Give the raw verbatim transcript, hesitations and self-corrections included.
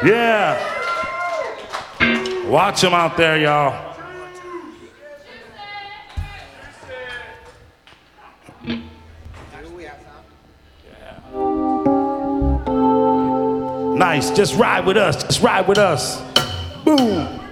Yeah. Watch them out there, y'all. Nice. Just ride with us. Just ride with us. Boom.